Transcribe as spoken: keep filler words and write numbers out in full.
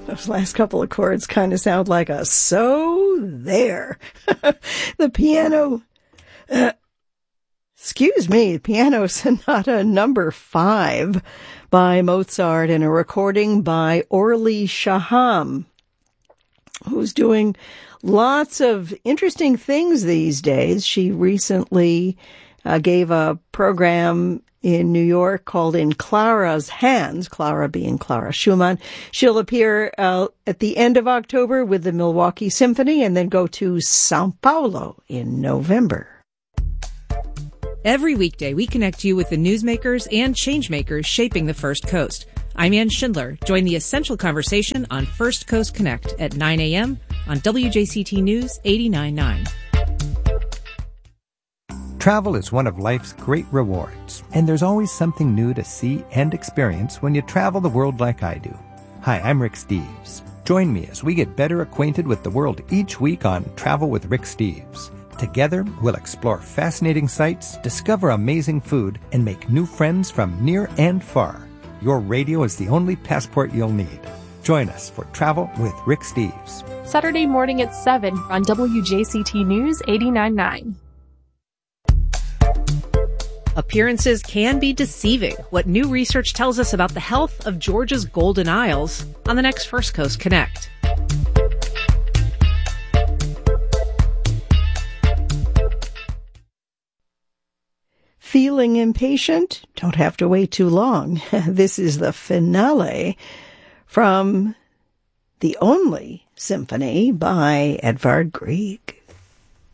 Those last couple of chords kind of sound like a so there. The piano, uh, excuse me, Piano Sonata number five by Mozart, and a recording by Orly Shaham, who's doing lots of interesting things these days. She recently uh, gave a program in New York called In Clara's Hands, Clara being Clara Schumann. She'll appear uh, at the end of October with the Milwaukee Symphony and then go to Sao Paulo in November. Every weekday, we connect you with the newsmakers and changemakers shaping the First Coast. I'm Ann Schindler. Join the essential conversation on First Coast Connect at nine a.m. on W J C T News eighty-nine point nine. Travel is one of life's great rewards, and there's always something new to see and experience when you travel the world like I do. Hi, I'm Rick Steves. Join me as we get better acquainted with the world each week on Travel with Rick Steves. Together, we'll explore fascinating sights, discover amazing food, and make new friends from near and far. Your radio is the only passport you'll need. Join us for Travel with Rick Steves. Saturday morning at seven on W J C T News eighty-nine point nine. Appearances can be deceiving. What new research tells us about the health of Georgia's Golden Isles on the next First Coast Connect. Feeling impatient? Don't have to wait too long. This is the finale from the only symphony by Edvard Grieg.